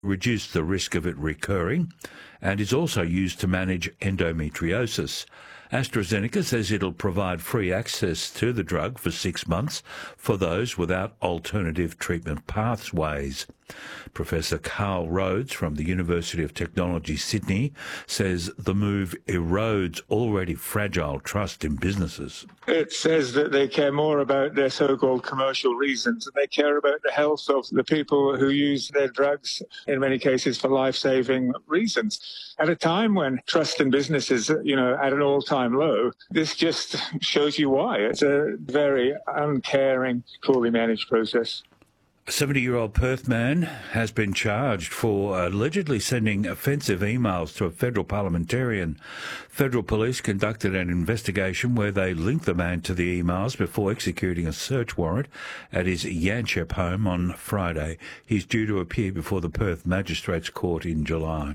reduce the risk of it recurring, and is also used to manage endometriosis. AstraZeneca says it'll provide free access to the drug for 6 months for those without alternative treatment pathways. Professor Carl Rhodes from the University of Technology, Sydney, says the move erodes already fragile trust in businesses. It says that they care more about their so-called commercial reasons, and they care about the health of the people who use their drugs, in many cases for life-saving reasons. At a time when trust in businesses, at an all-time low, this just shows you why. It's a very uncaring, poorly managed process. A 70-year-old Perth man has been charged for allegedly sending offensive emails to a federal parliamentarian. Federal police conducted an investigation where they linked the man to the emails before executing a search warrant at his Yanchep home on Friday. He's due to appear before the Perth Magistrates Court in July.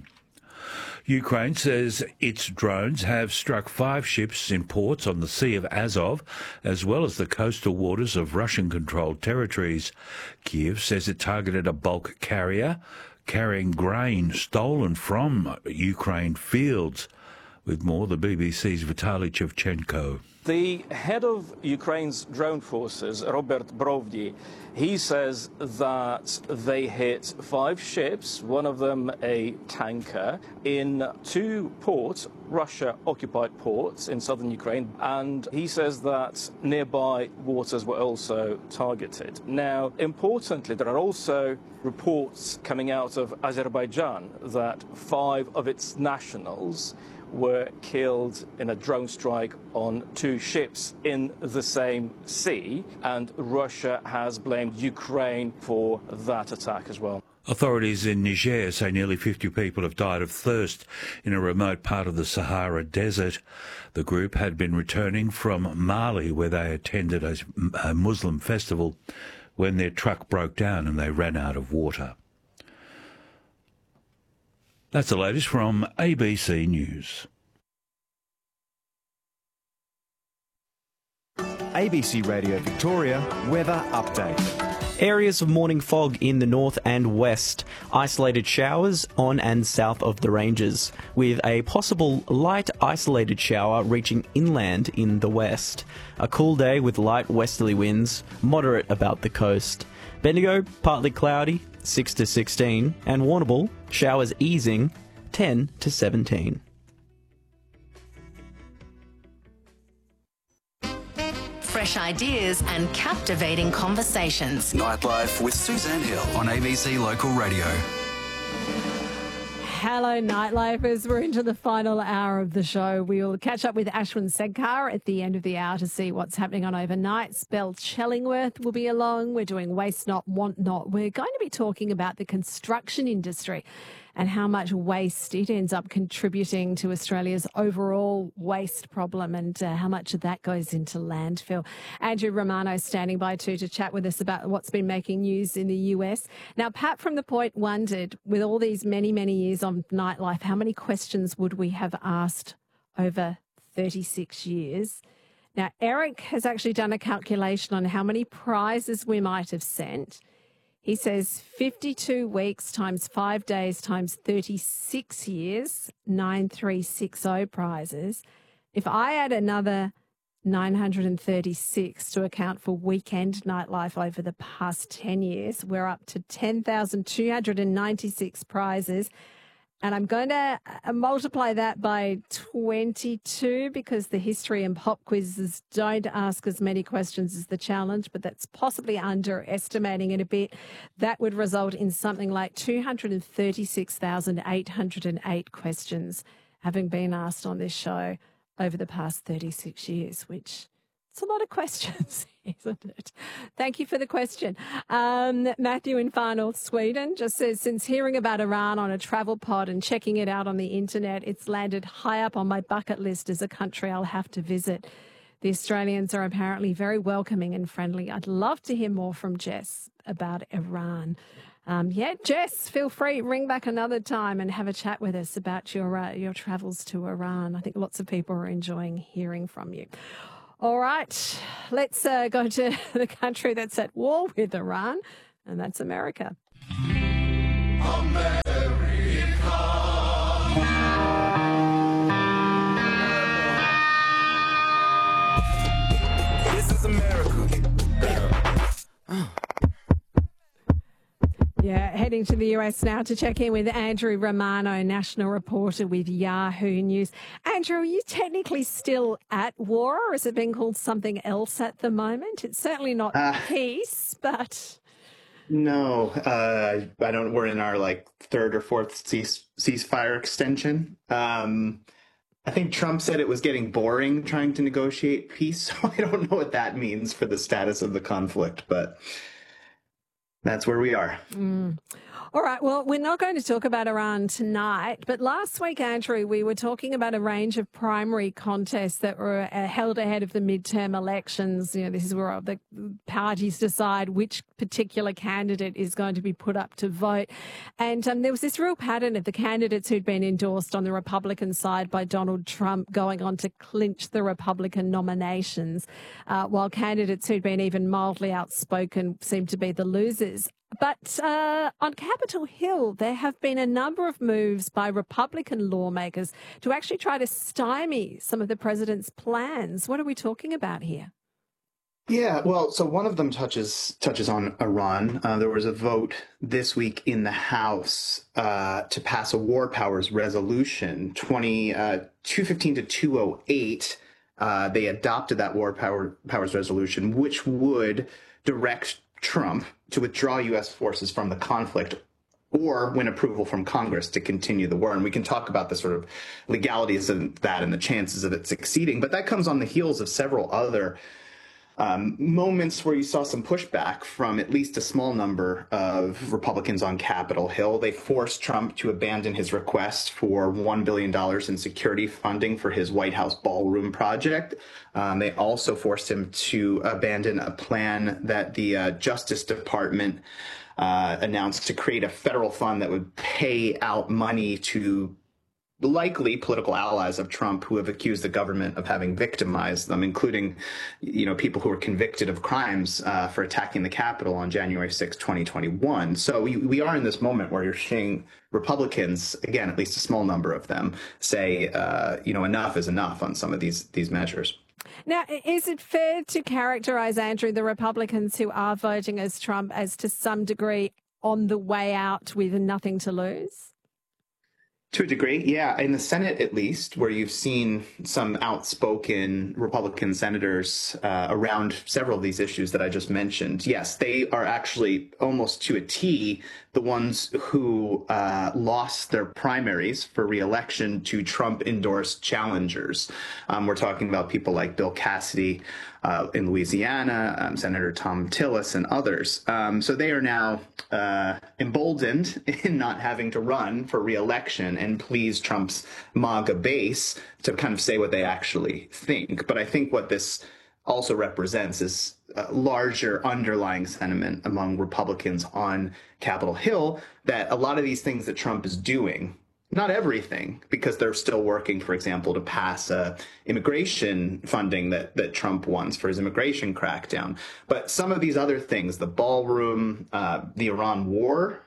Ukraine says its drones have struck 5 ships in ports on the Sea of Azov, as well as the coastal waters of Russian-controlled territories. Kyiv says it targeted a bulk carrier carrying grain stolen from Ukraine fields. With more, the BBC's Vitaly Shevchenko. The head of Ukraine's drone forces, Robert Brovdy, he says that they hit 5 ships, one of them a tanker, in 2 ports, Russia-occupied ports in southern Ukraine, and he says that nearby waters were also targeted. Now, importantly, there are also reports coming out of Azerbaijan that 5 of its nationals were killed in a drone strike on 2 ships in the same sea, and Russia has blamed Ukraine for that attack as well. Authorities in Niger say nearly 50 people have died of thirst in a remote part of the Sahara Desert. The group had been returning from Mali, where they attended a Muslim festival, when their truck broke down and they ran out of water. That's the latest from ABC News. ABC Radio Victoria weather update. Areas of morning fog in the north and west. Isolated showers on and south of the ranges, with a possible light isolated shower reaching inland in the west. A cool day with light westerly winds, moderate about the coast. Bendigo, partly cloudy, 6 to 16, and Warrnambool, showers easing, 10 to 17. Fresh ideas and captivating conversations. Nightlife with Suzanne Hill on ABC Local Radio. Hello, Nightlifers. We're into the final hour of the show. We'll catch up with Ashwin Sedkar at the end of the hour to see what's happening on overnight. Belle Chellingworth will be along. We're doing Waste Not, Want Not. We're going to be talking about the construction industry and how much waste it ends up contributing to Australia's overall waste problem and how much of that goes into landfill. Andrew Romano standing by too to chat with us about what's been making news in the US. Now, Pat from The Point wondered, with all these many, many years on Nightlife, how many questions would we have asked over 36 years? Now, Eric has actually done a calculation on how many prizes we might have sent. He says 52 weeks times 5 days times 36 years, 9360 prizes. If I add another 936 to account for weekend nightlife over the past 10 years, we're up to 10,296 prizes. And I'm going to multiply that by 22 because the history and pop quizzes don't ask as many questions as the challenge, but that's possibly underestimating it a bit. That would result in something like 236,808 questions having been asked on this show over the past 36 years, which it's a lot of questions, isn't it? Thank you for the question. Matthew in Far North Sweden just says, since hearing about Iran on a travel pod and checking it out on the internet, it's landed high up on my bucket list as a country I'll have to visit. The Australians are apparently very welcoming and friendly. I'd love to hear more from Jess about Iran. Jess, feel free, ring back another time and have a chat with us about your travels to Iran. I think lots of people are enjoying hearing from you. All right, let's go to the country that's at war with Iran, and that's America. This is America. Yeah, heading to the US now to check in with Andrew Romano, national reporter with Yahoo News. Andrew, are you technically still at war, or has it been called something else at the moment? It's certainly not peace, but... No, I don't. We're in our third or fourth ceasefire extension. I think Trump said it was getting boring trying to negotiate peace. So I don't know what that means for the status of the conflict, but that's where we are. All right. Well, we're not going to talk about Iran tonight, but last week, Andrew, we were talking about a range of primary contests that were held ahead of the midterm elections. You know, this is where the parties decide which particular candidate is going to be put up to vote. And there was this real pattern of the candidates who'd been endorsed on the Republican side by Donald Trump going on to clinch the Republican nominations, while candidates who'd been even mildly outspoken seemed to be the losers. But on Capitol Hill, there have been a number of moves by Republican lawmakers to actually try to stymie some of the president's plans. What are we talking about here? Yeah, well, so one of them touches on Iran. There was a vote this week in the House to pass a war powers resolution, 215 to 208. They adopted that war powers resolution, which would direct Trump to withdraw U.S. forces from the conflict or win approval from Congress to continue the war. And we can talk about the sort of legalities of that and the chances of it succeeding. But that comes on the heels of several other moments where you saw some pushback from at least a small number of Republicans on Capitol Hill. They forced Trump to abandon his request for $1 billion in security funding for his White House ballroom project. They also forced him to abandon a plan that the Justice Department announced to create a federal fund that would pay out money to likely political allies of Trump who have accused the government of having victimized them, including, people who were convicted of crimes for attacking the Capitol on January 6, 2021. So we are in this moment where you're seeing Republicans, again, at least a small number of them, say, enough is enough on some of these measures. Now, is it fair to characterize, Andrew, the Republicans who are voting as Trump as to some degree on the way out with nothing to lose? To a degree, yeah. In the Senate, at least, where you've seen some outspoken Republican senators around several of these issues that I just mentioned, yes, they are actually almost to a T the ones who lost their primaries for re-election to Trump-endorsed challengers. We're talking about people like Bill Cassidy in Louisiana, Senator Thom Tillis, and others. So they are now emboldened in not having to run for re-election and please Trump's MAGA base to kind of say what they actually think. But I think what this also represents is a larger underlying sentiment among Republicans on Capitol Hill that a lot of these things that Trump is doing, not everything, because they're still working, for example, to pass immigration funding that Trump wants for his immigration crackdown. But some of these other things, the ballroom, the Iran war,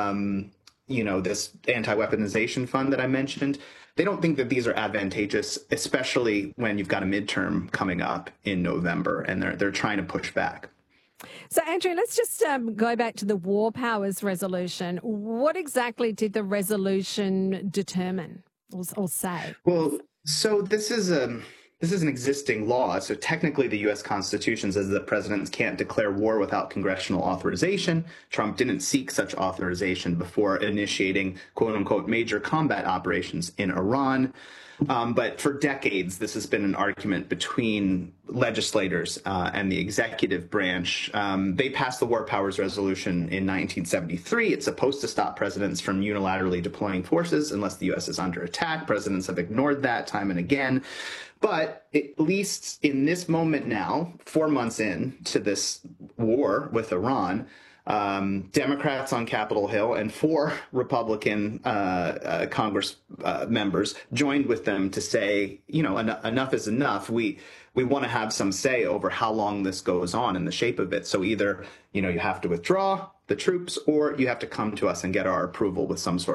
this anti-weaponization fund that I mentioned, they don't think that these are advantageous, especially when you've got a midterm coming up in November, and they're trying to push back. So, Andrew, let's just go back to the War Powers Resolution. What exactly did the resolution determine or say? Well, so this is an existing law. So technically the U.S. Constitution says that presidents can't declare war without congressional authorization. Trump didn't seek such authorization before initiating, quote unquote, major combat operations in Iran. But for decades, this has been an argument between legislators and the executive branch. They passed the War Powers Resolution in 1973. It's supposed to stop presidents from unilaterally deploying forces unless the U.S. is under attack. Presidents have ignored that time and again. But at least in this moment now, 4 months into this war with Iran, Democrats on Capitol Hill and 4 Republican Congress members joined with them to say, enough is enough. We want to have some say over how long this goes on and the shape of it. So either, you have to withdraw the troops, or you have to come to us and get our approval with some sort